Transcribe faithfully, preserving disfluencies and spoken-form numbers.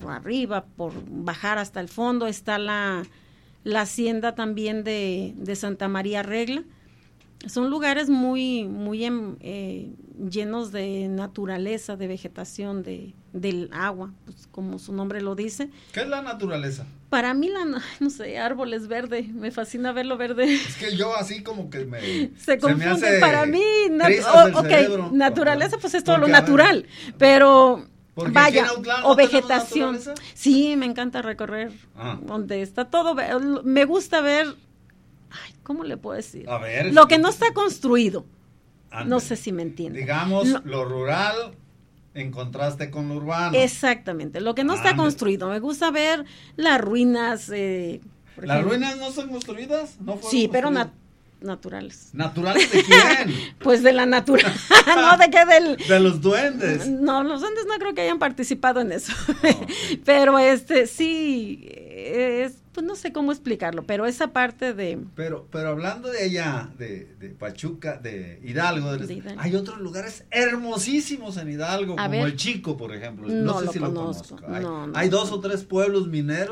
por arriba, por bajar hasta el fondo, está la, la hacienda también de, de Santa María Regla. Son lugares muy, muy eh, llenos de naturaleza, de vegetación, de del agua, pues como su nombre lo dice. ¿Qué es la naturaleza? Para mí, la, no sé, árboles verdes, me fascina verlo verde. Es que yo así como que me... Se confunde, se me hace para mí, nat- oh, ok, cerebro. naturaleza pues es todo Porque, lo natural, ver, pero vaya, ¿no o vegetación. Sí, me encanta recorrer, ah. donde está todo, me gusta ver, ay, ¿cómo le puedo decir? A ver. Lo que no está construido, Ande. no sé si me entiende. Digamos, lo, lo rural en contraste con lo urbano. Exactamente, lo que no está Ande. construido, me gusta ver las ruinas. Eh, ¿Las ejemplo. ruinas no son construidas? ¿No sí, pero nat naturales. ¿Naturales de quién? Pues de la naturaleza, no de qué del... De los duendes. No, los duendes no creo que hayan participado en eso, oh, okay. Pero este, sí, es, pues no sé cómo explicarlo, pero esa parte de... Pero pero hablando de allá, de, de Pachuca, de Hidalgo, de los, de Hidalgo, hay otros lugares hermosísimos en Hidalgo, A como ver, el Chico, por ejemplo. No, no sé lo si conozco, lo conozco. Hay, no, no, hay dos no. o tres pueblos mineros